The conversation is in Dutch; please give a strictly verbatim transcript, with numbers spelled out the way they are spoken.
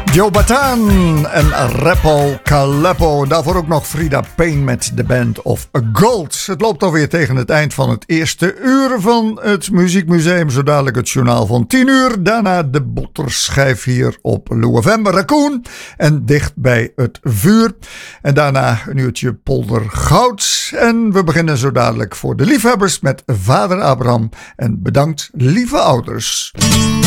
Joe Bataan en Rappo Caleppo. Daarvoor ook nog Frida Payne met de Band of Gold. Het loopt alweer tegen het eind van het eerste uur van het Muziekmuseum. Zo dadelijk het journaal van tien uur. Daarna de botterschijf hier op Lou F M Raccoon. En dicht bij het vuur. En daarna een uurtje poldergoud. En we beginnen zo dadelijk voor de liefhebbers met Vader Abraham. En bedankt lieve ouders.